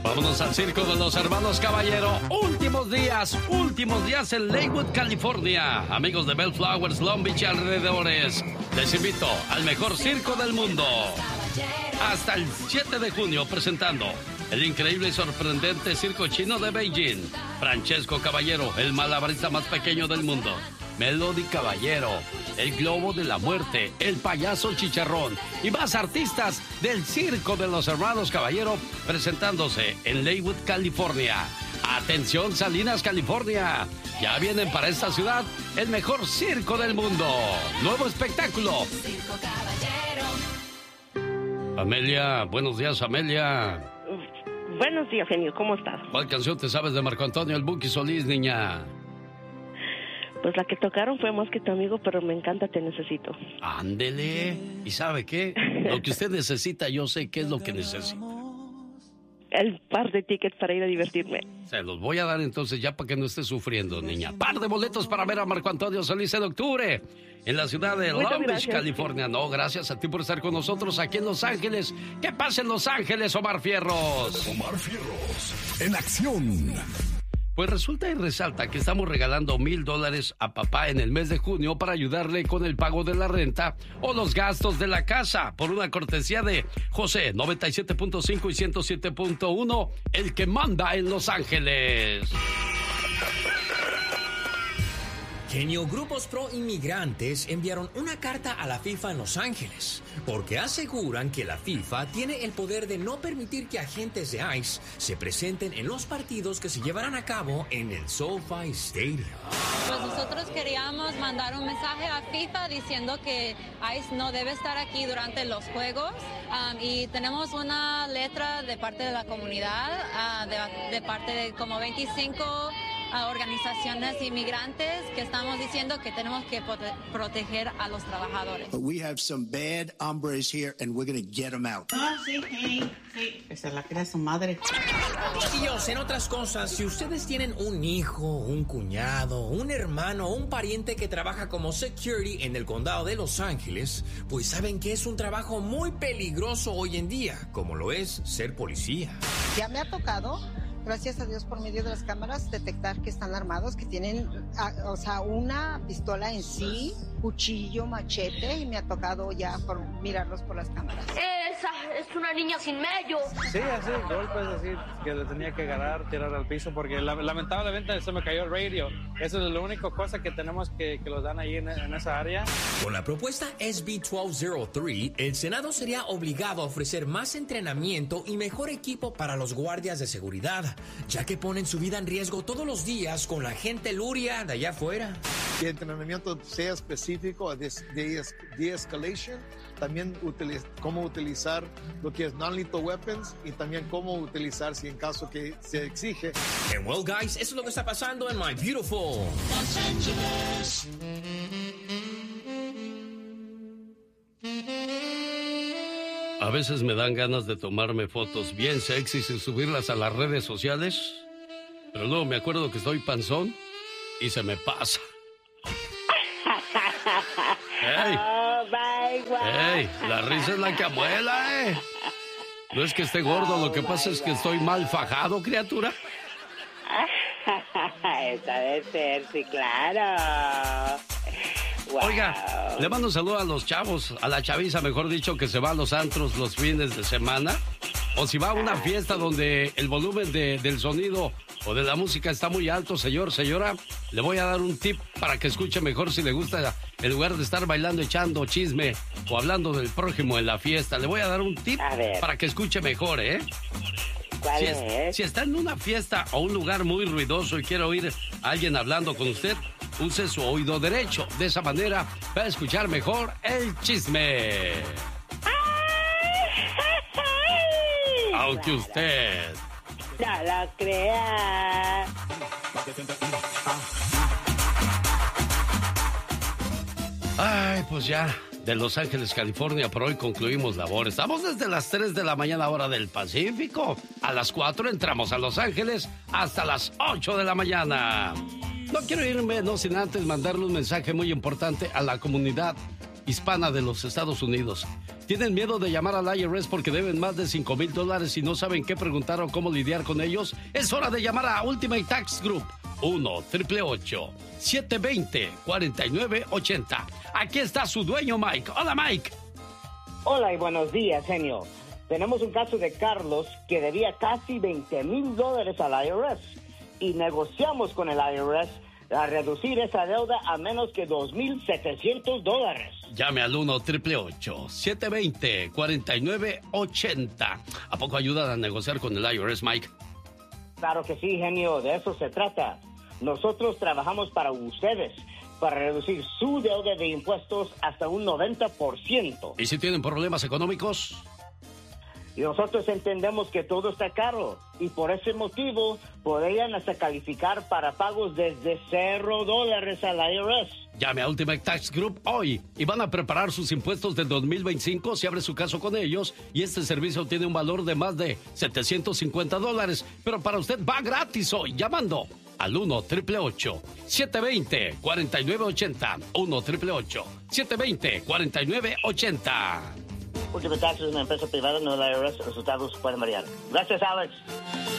Vámonos al circo de los hermanos Caballero. Últimos días en Lakewood, California. Amigos de Bellflowers, Long Beach y alrededores, les invito al mejor circo del mundo. Hasta el 7 de junio presentando el increíble y sorprendente circo chino de Beijing. Francesco Caballero, el malabarista más pequeño del mundo. Melody Caballero, el globo de la muerte, el payaso chicharrón y más artistas del circo de los hermanos Caballero presentándose en Lakewood, California. Atención, Salinas, California. Ya vienen para esta ciudad el mejor circo del mundo. Nuevo espectáculo. Amelia, buenos días, Amelia. Buenos días, genio, ¿cómo estás? ¿Cuál canción te sabes de Marco Antonio el Buki Solís, niña? Pues la que tocaron fue Más que tu amigo, pero me encanta Te necesito. Ándele. ¿Y sabe qué? Lo que usted necesita, yo sé qué es lo que necesita. El par de tickets para ir a divertirme. Se los voy a dar entonces ya para que no esté sufriendo, niña. Par de boletos para ver a Marco Antonio Solís en octubre en la ciudad de Long Beach, California. No, gracias a ti por estar con nosotros aquí en Los Ángeles. ¿Qué pasa en Los Ángeles, Omar Fierros? Omar Fierros, en acción. Pues resulta y resalta que estamos regalando $1,000 a papá en el mes de junio para ayudarle con el pago de la renta o los gastos de la casa, por una cortesía de José 97.5 y 107.1, el que manda en Los Ángeles. Genio, grupos pro inmigrantes enviaron una carta a la FIFA en Los Ángeles porque aseguran que la FIFA tiene el poder de no permitir que agentes de ICE se presenten en los partidos que se llevarán a cabo en el SoFi Stadium. Pues nosotros queríamos mandar un mensaje a FIFA diciendo que ICE no debe estar aquí durante los juegos y tenemos una letra de parte de la comunidad, de parte de como 25 organizaciones inmigrantes que estamos diciendo que tenemos que proteger a los trabajadores. But we have some bad hombres here and we're going to get them out. Sí. Que se la crea su madre. Chiquillos, en otras cosas, si ustedes tienen un hijo, un cuñado, un hermano o un pariente que trabaja como security en el condado de Los Ángeles, pues saben que es un trabajo muy peligroso hoy en día, como lo es ser policía. Ya me ha tocado, gracias a Dios, por medio de las cámaras, detectar que están armados, que tienen, una pistola en sí, cuchillo, machete, y me ha tocado ya mirarlos por las cámaras. Esa es una niña sin medio. Sí, así, golpes así, que le tenía que agarrar, tirar al piso, porque lamentablemente se me cayó el radio. Eso es la única cosa que tenemos que los dan ahí en esa área. Con la propuesta SB 1203, el Senado sería obligado a ofrecer más entrenamiento y mejor equipo para los guardias de seguridad, ya que ponen su vida en riesgo todos los días con la gente luria de allá afuera. Que el entrenamiento sea específico de de-escalation, también cómo utilizar lo que es non-lethal weapons y también cómo utilizar si en caso que se exige. And well, guys, eso es lo que está pasando en My Beautiful Los Angeles. A veces me dan ganas de tomarme fotos bien sexys y subirlas a las redes sociales, pero luego me acuerdo que estoy panzón y se me pasa. ¡Ey! Oh, my God. ¡Ey! La risa es la que abuela, ¿eh? No es que esté gordo, lo que pasa es que estoy mal fajado, criatura. Esa debe ser, sí, claro. Wow. Oiga, le mando un saludo a los chavos, a la chaviza, mejor dicho, que se va a los antros los fines de semana. O si va a una fiesta donde el volumen del sonido o de la música está muy alto, señora, le voy a dar un tip para que escuche mejor si le gusta, en lugar de estar bailando, echando chisme o hablando del prójimo en la fiesta. Le voy a dar un tip para que escuche mejor, ¿eh? ¿Cuál es? Si está en una fiesta o un lugar muy ruidoso y quiere oír a alguien hablando con usted, use su oído derecho. De esa manera va a escuchar mejor el chisme. Aunque usted no lo crea. Ay, pues ya, de Los Ángeles, California, por hoy concluimos labor. Estamos desde las 3 de la mañana, hora del Pacífico. A las 4 entramos a Los Ángeles hasta las 8 de la mañana. No quiero irme, no sin antes mandarle un mensaje muy importante a la comunidad hispana de los Estados Unidos. ¿Tienen miedo de llamar al IRS porque deben más de $5,000 y no saben qué preguntar o cómo lidiar con ellos? Es hora de llamar a Ultimate Tax Group. 1-888-720-4980. Aquí está su dueño, Mike. Hola, Mike. Hola y buenos días, genio. Tenemos un caso de Carlos que debía casi $20,000 al IRS y negociamos con el IRS a reducir esa deuda a menos que $2,700. Llame al 1-888-720-4980. ¿A poco ayudan a negociar con el IRS, Mike? Claro que sí, genio. De eso se trata. Nosotros trabajamos para ustedes, para reducir su deuda de impuestos hasta un 90%. ¿Y si tienen problemas económicos? Y nosotros entendemos que todo está caro y por ese motivo podrían hasta calificar para pagos desde $0 al IRS. Llame a Ultimate Tax Group hoy y van a preparar sus impuestos del 2025 si abre su caso con ellos, y este servicio tiene un valor de más de $750, pero para usted va gratis hoy llamando al 1-888-720-4980. 1-888-720-4980. Ultimate Tax es una empresa privada, no el IRS. Resultados pueden variar. Gracias, Alex.